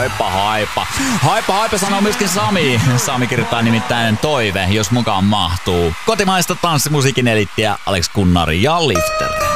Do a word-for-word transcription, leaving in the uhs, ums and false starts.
Haipa, haipa. Haipa, haipa sanoo myöskin Sami. Sami kirjoittaa nimittäin toive, jos mukaan mahtuu. Kotimaista tanssimusiikin elittiä Alex Kunnari ja Lifter.